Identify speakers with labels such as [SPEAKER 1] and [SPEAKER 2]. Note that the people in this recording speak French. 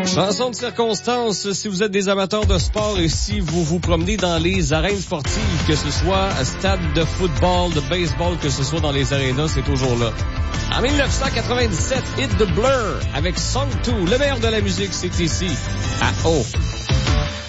[SPEAKER 1] Chanson de circonstance, si vous êtes des amateurs de sport et si vous vous promenez dans les arènes sportives, que ce soit stade de football, de baseball, que ce soit dans les arénas, c'est toujours là. En 1997, Hit the Blur avec Song 2. Le meilleur de la musique, c'est ici, à O.